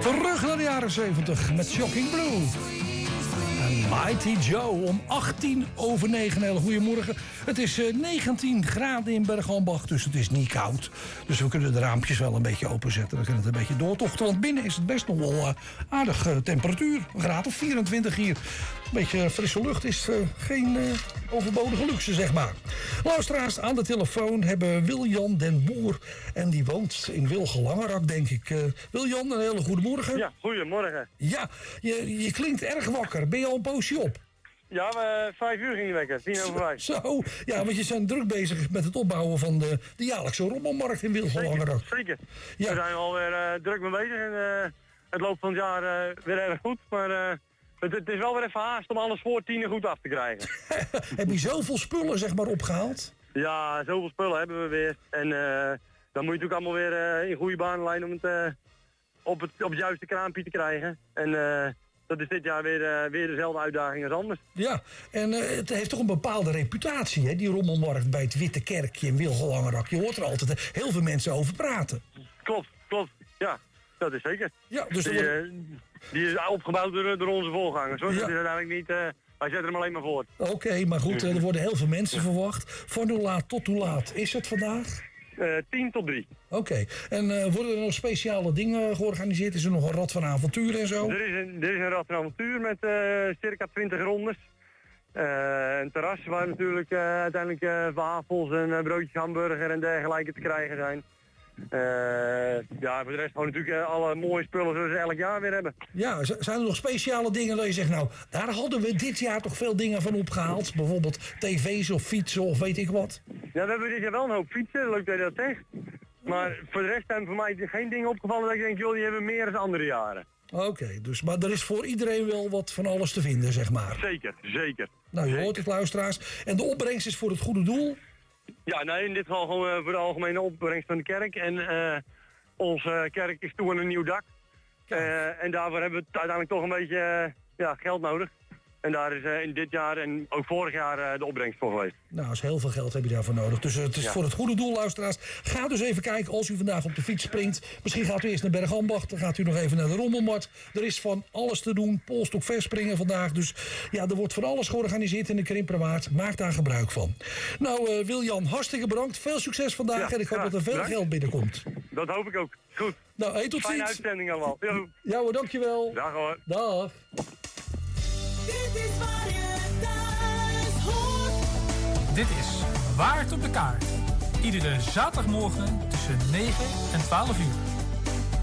Terug naar de jaren 70 met Shocking Blue. En Mighty Joe om 9:18. Hele goedemorgen. Het is 19 graden in Bergambacht, dus het is niet koud. Dus we kunnen de raampjes wel een beetje openzetten. We kunnen het een beetje doortochten, want binnen is het best nog wel aardige temperatuur. Een graad of 24 hier. Een beetje frisse lucht is geen overbodige luxe, zeg maar. Luisteraars, aan de telefoon hebben Wiljan den Boer. En die woont in Wilgelangerak, denk ik. Wiljan, een hele goede morgen. Ja, goedemorgen. Ja, je klinkt erg wakker. Ben je al een poosje op? Ja, 5 uur ging die wekker, 4:05. Zo, ja, want je bent druk bezig met het opbouwen van de jaarlijkse rommelmarkt in Wilgelangerak. Zeker. Ja. We zijn alweer druk mee bezig en het loopt van het jaar weer erg goed. Maar het is wel weer even haast om alles voor 10 goed af te krijgen. Heb je zoveel spullen, zeg maar, opgehaald? Ja, zoveel spullen hebben we weer. En dan moet je natuurlijk allemaal weer in goede banen leiden om het op het juiste kraampje te krijgen. En dat is dit jaar weer dezelfde uitdaging als anders. Ja, en het heeft toch een bepaalde reputatie, hè, die rommelmarkt bij het Witte Kerkje in Wilgelangerak. Je hoort er altijd heel veel mensen over praten. Klopt. Ja, dat is zeker. Ja, dus die is opgebouwd door onze voorgangers, hoor. Ja. Dat is uiteindelijk niet... wij zetten hem alleen maar voor. Oké, maar goed, er worden heel veel mensen verwacht. Van hoe laat tot hoe laat is het vandaag? 10 tot 3. Oké, en worden er nog speciale dingen georganiseerd? Is er nog een rad van avontuur en zo? Er is een rad van avontuur met circa 20 rondes. Een terras waar natuurlijk uiteindelijk wafels en broodjes hamburger en dergelijke te krijgen zijn. Ja, voor de rest gewoon natuurlijk alle mooie spullen zoals we elk jaar weer hebben. Ja, zijn er nog speciale dingen dat je zegt, nou, daar hadden we dit jaar toch veel dingen van opgehaald? Bijvoorbeeld tv's of fietsen of weet ik wat? Ja, we hebben dit jaar wel een hoop fietsen, leuk dat je dat zegt. Maar voor de rest zijn voor mij geen dingen opgevallen dat ik denk, joh, die hebben meer dan andere jaren. Oké, dus, maar er is voor iedereen wel wat van alles te vinden, zeg maar. Zeker. Nou, je hoort het, luisteraars. En de opbrengst is voor het goede doel? Ja, nee, in dit geval gewoon voor de algemene opbrengst van de kerk. En onze kerk is toe aan een nieuw dak. En daarvoor hebben we uiteindelijk toch een beetje geld nodig. En daar is in dit jaar en ook vorig jaar de opbrengst voor geweest. Nou, is heel veel geld heb je daarvoor nodig. Dus het is voor het goede doel, luisteraars. Ga dus even kijken als u vandaag op de fiets springt. Misschien gaat u eerst naar Bergambacht. Dan gaat u nog even naar de rommelmarkt. Er is van alles te doen. Polstok verspringen vandaag. Dus ja, er wordt van alles georganiseerd in de Krimperwaard. Maak daar gebruik van. Nou, Wiljan, hartstikke bedankt. Veel succes vandaag. En ik hoop dat er veel geld binnenkomt. Dat hoop ik ook. Goed. Nou, tot ziens. Fijne uitzending allemaal. Ja hoor, dankjewel. Dag hoor. Dag. Dit is waar je thuis hoort. Dit is Waard op de Kaart. Iedere zaterdagmorgen tussen 9 en 12 uur.